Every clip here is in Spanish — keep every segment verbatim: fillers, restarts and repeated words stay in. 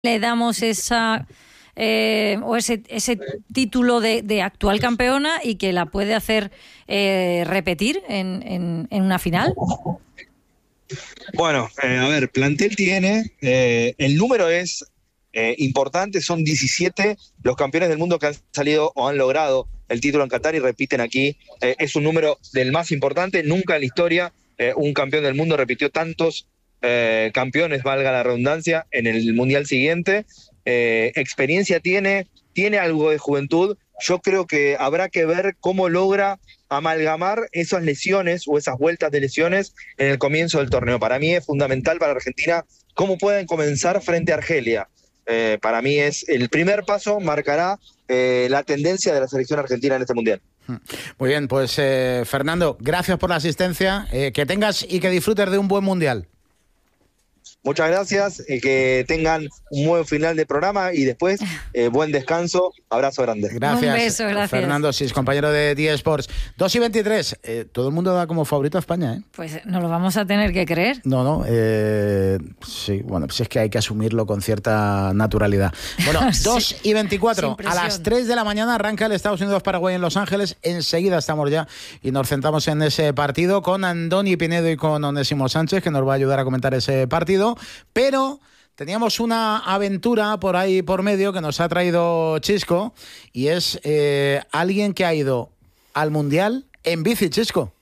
le damos esa eh, o ese, ese título de, de actual campeona y que la puede hacer eh, repetir en, en, en una final? Bueno, eh, a ver, plantel tiene, eh, el número es eh, importante, son diecisiete los campeones del mundo que han salido o han logrado el título en Qatar y repiten aquí, eh, es un número del más importante, nunca en la historia eh, un campeón del mundo repitió tantos eh, campeones, valga la redundancia, en el mundial siguiente. Eh, experiencia tiene, tiene algo de juventud. Yo creo que habrá que ver cómo logra amalgamar esas lesiones o esas vueltas de lesiones en el comienzo del torneo. Para mí es fundamental para Argentina cómo pueden comenzar frente a Argelia. Eh, para mí es el primer paso, marcará eh, la tendencia de la selección argentina en este mundial. Muy bien, pues eh, Fernando, gracias por la asistencia, eh, que tengas y que disfrutes de un buen mundial. Muchas gracias, eh, que tengan un buen final de programa y después eh, buen descanso. Abrazo grande. Gracias. Un beso, gracias. Fernando Sis, compañero de D Sports. dos y veintitrés, eh, todo el mundo da como favorito a España, ¿eh? Pues no lo vamos a tener que creer. No, no, eh, sí, bueno, pues es que hay que asumirlo con cierta naturalidad. Bueno, sí. dos y veinticuatro, a las tres de la mañana arranca el Estados Unidos-Paraguay en Los Ángeles. Enseguida estamos ya y nos centramos en ese partido con Andoni Pinedo y con Onésimo Sánchez, que nos va a ayudar a comentar ese partido. Pero teníamos una aventura por ahí por medio que nos ha traído Chisco, y es eh, alguien que ha ido al Mundial en bici. Chisco.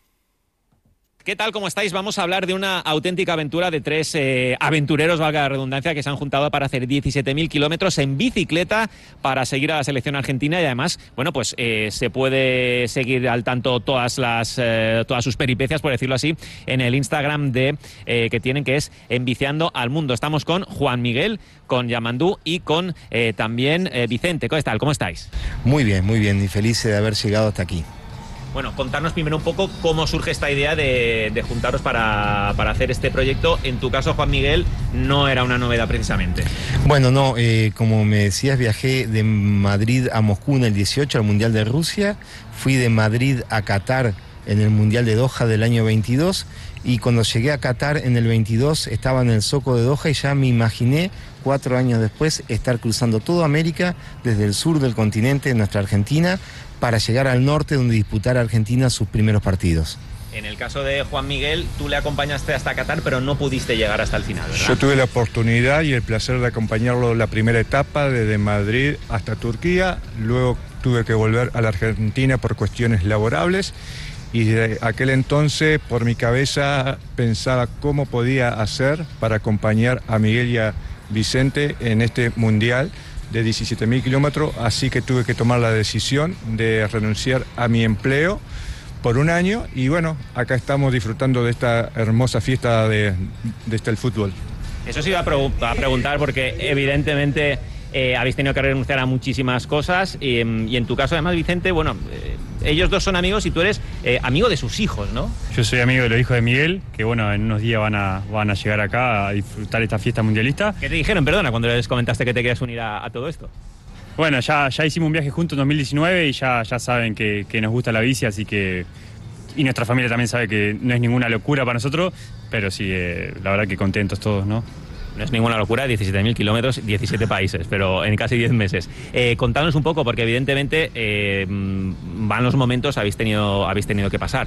¿Qué tal? ¿Cómo estáis? Vamos a hablar de una auténtica aventura de tres eh, aventureros, valga la redundancia, que se han juntado para hacer diecisiete mil kilómetros en bicicleta para seguir a la selección argentina, y además, bueno, pues eh, se puede seguir al tanto todas las eh, todas sus peripecias, por decirlo así, en el Instagram de eh, que tienen, que es Enviciando al Mundo. Estamos con Juan Miguel, con Yamandú y con eh, también eh, Vicente. ¿Qué tal? ¿Cómo estáis? Muy bien, muy bien, y feliz de haber llegado hasta aquí. Bueno, contarnos primero un poco cómo surge esta idea de, de juntaros para, para hacer este proyecto. En tu caso, Juan Miguel, no era una novedad precisamente. Bueno, no, eh, como me decías, viajé de Madrid a Moscú en el dieciocho al Mundial de Rusia, fui de Madrid a Qatar en el Mundial de Doha del año veintidós, y cuando llegué a Qatar en el veintidós estaba en el Zoco de Doha y ya me imaginé cuatro años después estar cruzando toda América desde el sur del continente, nuestra Argentina, para llegar al norte donde disputara Argentina sus primeros partidos. En el caso de Juan Miguel, tú le acompañaste hasta Qatar, pero no pudiste llegar hasta el final, ¿verdad? Yo tuve la oportunidad y el placer de acompañarlo la primera etapa, desde Madrid hasta Turquía. Luego tuve que volver a la Argentina por cuestiones laborables, y de aquel entonces por mi cabeza pensaba cómo podía hacer para acompañar a Miguel y a Vicente en este mundial de diecisiete mil kilómetros, así que tuve que tomar la decisión de renunciar a mi empleo por un año, y bueno, acá estamos disfrutando de esta hermosa fiesta de, de este el fútbol. Eso sí iba a, pre- a preguntar, porque evidentemente eh, habéis tenido que renunciar a muchísimas cosas, y, y en tu caso además, Vicente, bueno, eh, ellos dos son amigos y tú eres eh, amigo de sus hijos, ¿no? Yo soy amigo de los hijos de Miguel, que bueno, en unos días van a, van a llegar acá a disfrutar esta fiesta mundialista. ¿Qué te dijeron, perdona, cuando les comentaste que te querías unir a, a todo esto? Bueno, ya, ya hicimos un viaje juntos en dos mil diecinueve y ya, ya saben que, que nos gusta la bici, así que... Y nuestra familia también sabe que no es ninguna locura para nosotros, pero sí, eh, la verdad que contentos todos, ¿no? No es ninguna locura, diecisiete mil kilómetros, diecisiete países, pero en casi diez meses. Eh, contadnos un poco, porque evidentemente eh, van los momentos, habéis tenido, habéis tenido que pasar.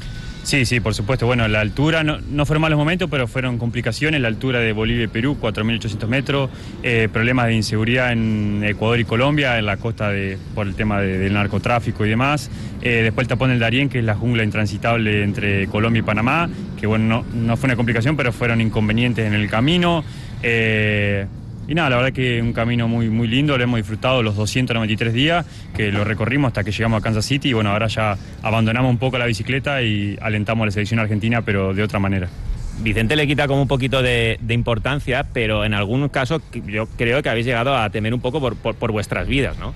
Sí, sí, por supuesto. Bueno, la altura, no, no fueron malos momentos, pero fueron complicaciones. La altura de Bolivia y Perú, cuatro mil ochocientos metros, eh, problemas de inseguridad en Ecuador y Colombia, en la costa de, por el tema de, del narcotráfico y demás. Eh, después el tapón del Darién, que es la jungla intransitable entre Colombia y Panamá, que bueno, no, no fue una complicación, pero fueron inconvenientes en el camino. Eh, y nada, la verdad que un camino muy, muy lindo, lo hemos disfrutado los doscientos noventa y tres días que lo recorrimos hasta que llegamos a Kansas City, y bueno, ahora ya abandonamos un poco la bicicleta y alentamos a la selección argentina, pero de otra manera. Vicente le quita como un poquito de, de importancia, pero en algún caso yo creo que habéis llegado a temer un poco por, por, por vuestras vidas, ¿no?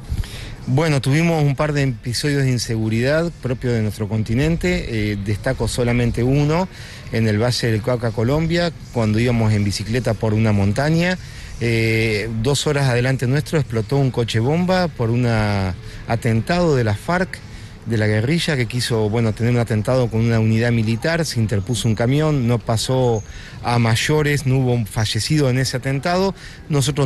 Bueno, tuvimos un par de episodios de inseguridad propio de nuestro continente, eh, destaco solamente uno, en el Valle del Cauca, Colombia, cuando íbamos en bicicleta por una montaña. Eh, dos horas adelante nuestro explotó un coche bomba por un atentado de la FARC de la guerrilla que quiso, bueno, tener un atentado con una unidad militar, se interpuso un camión, no pasó a mayores, no hubo un fallecido en ese atentado. Nosotros